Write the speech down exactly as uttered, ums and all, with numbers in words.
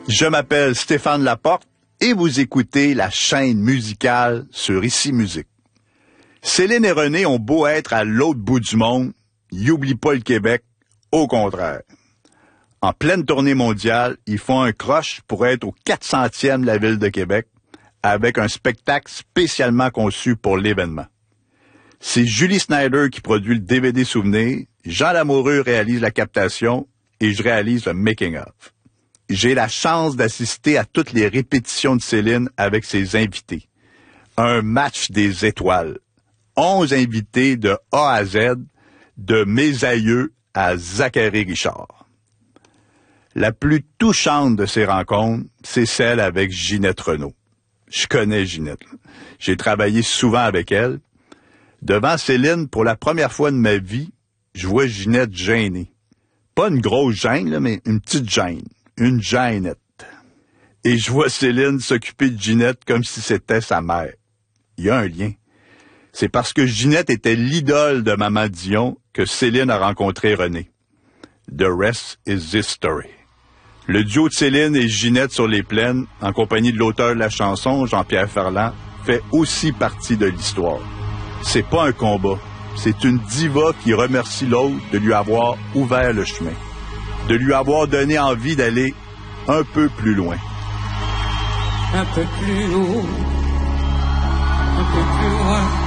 Je m'appelle Stéphane Laporte et vous écoutez la chaîne musicale sur Ici Musique. Céline et René ont beau être à l'autre bout du monde, ils n'oublient pas le Québec, au contraire. En pleine tournée mondiale, ils font un croche pour être au quatre centième de la ville de Québec, avec un spectacle spécialement conçu pour l'événement. C'est Julie Snyder qui produit le D V D souvenir, Jean Lamoureux réalise la captation et je réalise le making-of. J'ai la chance d'assister à toutes les répétitions de Céline avec ses invités. Un match des étoiles. Onze invités de A à Z, de mes aïeux à Zachary Richard. La plus touchante de ces rencontres, c'est celle avec Ginette Renault. Je connais Ginette. J'ai travaillé souvent avec elle. Devant Céline, pour la première fois de ma vie, je vois Ginette gênée. Pas une grosse gêne, là, mais une petite gêne. Une gênette. Et je vois Céline s'occuper de Ginette comme si c'était sa mère. Il y a un lien. C'est parce que Ginette était l'idole de Maman Dion que Céline a rencontré René. The rest is history. Le duo de Céline et Ginette sur les plaines, en compagnie de l'auteur de la chanson, Jean-Pierre Ferland, fait aussi partie de l'histoire. C'est pas un combat. C'est une diva qui remercie l'autre de lui avoir ouvert le chemin. De lui avoir donné envie d'aller un peu plus loin. Un peu plus haut, un peu plus loin.